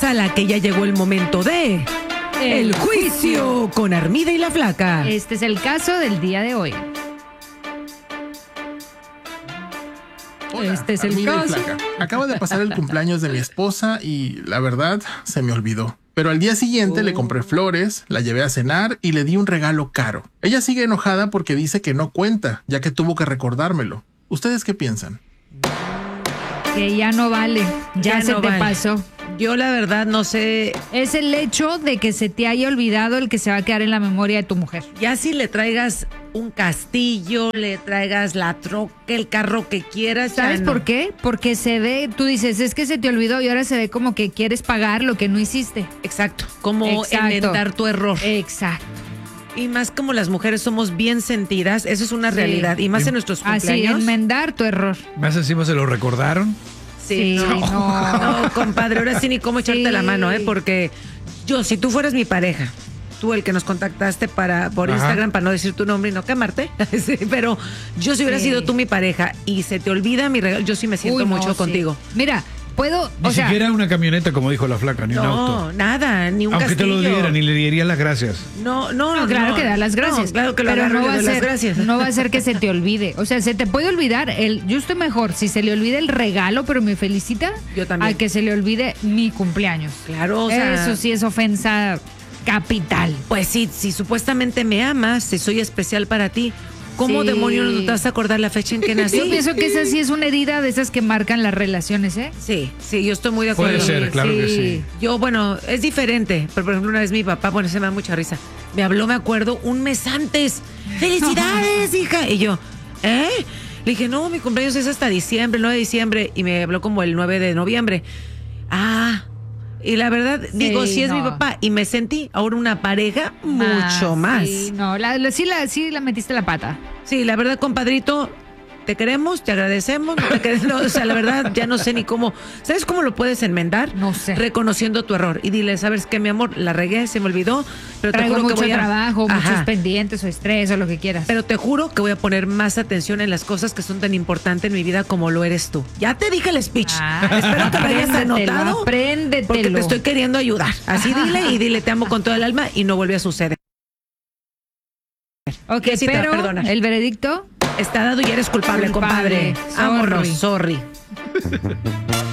Pásala que ya llegó el momento de... El juicio con Armida y la Flaca. Este es el caso del día de hoy. Hola, Este es el Armida y caso. Flaca. Acaba de pasar el cumpleaños de mi esposa y la verdad se me olvidó. Pero al día siguiente le compré flores, la llevé a cenar y le di un regalo caro. Ella sigue enojada porque dice que no cuenta, ya que tuvo que recordármelo. ¿Ustedes qué piensan? Que ya no vale, ya se no te vale. pasó. Yo la verdad no sé, Es el hecho de que se te haya olvidado el que se va a quedar en la memoria de tu mujer. ya si le traigas un castillo, le traigas la troca, el carro que quieras. ya ¿Sabes no. por qué? Porque se ve, tú dices, es que se te olvidó y ahora se ve como que quieres pagar lo que no hiciste. Exacto, como Exacto. enmendar tu error. Exacto. Y más como las mujeres somos bien sentidas, eso es una Sí. realidad. Y más en nuestros Así, cumpleaños. enmendar tu error. Más encima se lo recordaron. Sí, Sí, no. no, compadre, ahora sí ni cómo echarte Sí. la mano, porque yo, si tú fueras mi pareja, tú el que nos contactaste por Ajá. Instagram, para no decir tu nombre y no quemarte, sí, pero yo si hubiera Sí. sido tú mi pareja y se te olvida mi regalo, yo sí me siento Uy, no, mucho sí. contigo. Mira, puedo, Ni o sea, siquiera una camioneta, como dijo la Flaca, ni un auto. No, nada, ni un Aunque te castillo. lo dieran y le dirían las gracias. No, claro que da las gracias. No, claro que lo pero agarro y no le va a doy ser, las gracias. no va a ser que se te olvide. O sea, se te puede olvidar yo estoy mejor si se le olvida el regalo, pero me felicita, Yo también. a que se le olvide mi cumpleaños. Claro, o sea, Eso sí es ofensa capital. pues sí, si supuestamente me amas, si soy especial para ti, ¿cómo Sí. demonios no te vas a acordar la fecha en que nací? Yo pienso que esa sí es una herida de esas que marcan las relaciones, ¿eh? Sí, yo estoy muy de acuerdo. Puede ser, claro que sí. Yo, bueno, es diferente. Pero, por ejemplo, una vez mi papá, bueno, se me da mucha risa. Me habló, me acuerdo, un mes antes. ¡Felicidades, hija! Y yo, ¿eh? Le dije, no, mi cumpleaños es hasta diciembre, el 9 de diciembre. Y me habló como el 9 de noviembre. Ah, y la verdad, digo, sí es mi no. papá. Y me sentí ahora una pareja mucho más. Sí, no, sí la metiste la pata. Sí, la verdad, compadrito, te queremos, te agradecemos. No te queremos, no, o sea, la verdad, ya no sé ni cómo. ¿Sabes cómo lo puedes enmendar? No sé. Reconociendo tu error. Y dile, ¿sabes qué, mi amor? La regué, se me olvidó. Pero te Traigo juro que mucho voy a. trabajo, Ajá. muchos pendientes o estrés o lo que quieras. Pero te juro que voy a poner más atención en las cosas que son tan importantes en mi vida como lo eres tú. Ya te dije el speech. Espero que lo hayas apréndetelo, anotado. apréndetelo. Porque te estoy queriendo ayudar. Así dile y dile, te amo con todo el alma y no vuelve a suceder. Ok, Jessita, pero perdona. el veredicto. Está dado y eres culpable, Culpable. compadre. Vámonos, sorry.